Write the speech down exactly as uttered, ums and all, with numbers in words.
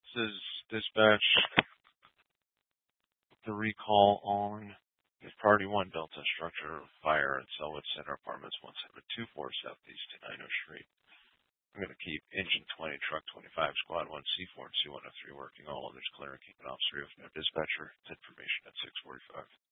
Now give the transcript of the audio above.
This is dispatch. The recall on is priority one Delta structure fire at Selwood Center Apartments one seven two four Southeast nine oh Street. I'm going to keep engine twenty, truck twenty-five, squad one, C four, and C one oh three working. All others clear and keep an off three with no dispatcher. It's information at six forty-five.